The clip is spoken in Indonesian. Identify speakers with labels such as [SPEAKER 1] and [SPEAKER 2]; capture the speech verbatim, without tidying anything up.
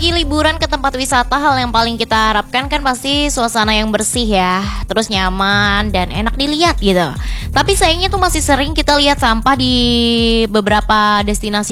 [SPEAKER 1] Pergi liburan ke tempat wisata, hal yang paling kita harapkan kan pasti suasana yang bersih ya, terus nyaman dan enak dilihat gitu. Tapi sayangnya tuh masih sering kita lihat sampah di beberapa destinasi